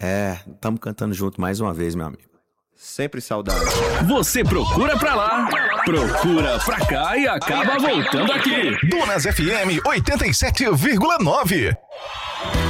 Estamos cantando junto mais uma vez, meu amigo. Sempre saudade. Você procura pra lá, procura pra cá e acaba voltando aqui. Donas FM 87,9.